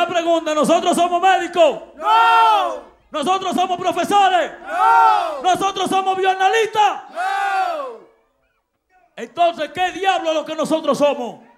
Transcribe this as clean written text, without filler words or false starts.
la pregunta, ¿nosotros somos médicos? ¡No! ¿Nosotros somos profesores? ¡No! ¿Nosotros somos bioanalistas? ¡No! Entonces, ¿qué diablo es lo que nosotros somos?